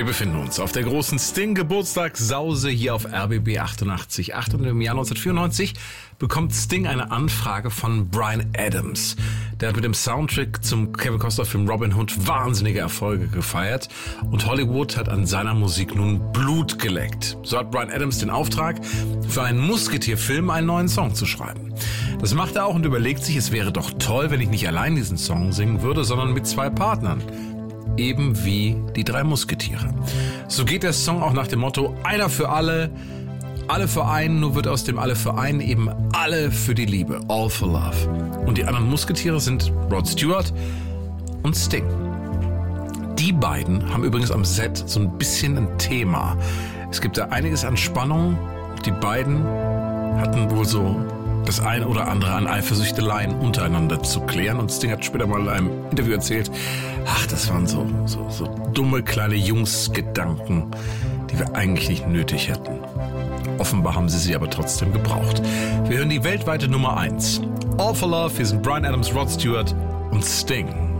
Wir befinden uns auf der großen Sting-Geburtstagssause hier auf RBB 88.8 und im Jahr 1994 bekommt Sting eine Anfrage von Bryan Adams. Der hat mit dem Soundtrack zum Kevin Costner-Film Robin Hood wahnsinnige Erfolge gefeiert und Hollywood hat an seiner Musik nun Blut geleckt. So hat Bryan Adams den Auftrag, für einen Musketier-Film einen neuen Song zu schreiben. Das macht er auch und überlegt sich, es wäre doch toll, wenn ich nicht allein diesen Song singen würde, sondern mit zwei Partnern. Eben wie die drei Musketiere. So geht der Song auch nach dem Motto: einer für alle für einen, nur wird aus dem alle für einen eben alle für die Liebe, all for love. Und die anderen Musketiere sind Rod Stewart und Sting. Die beiden haben übrigens am Set so ein bisschen ein Thema. Es gibt da einiges an Spannung. Die beiden hatten wohl so das ein oder andere an Eifersüchteleien untereinander zu klären. Und Sting hat später mal in einem Interview erzählt, ach, das waren so dumme kleine Jungsgedanken, die wir eigentlich nicht nötig hätten. Offenbar haben sie aber trotzdem gebraucht. Wir hören die weltweite Nummer 1. All for Love, hier sind Bryan Adams, Rod Stewart und Sting.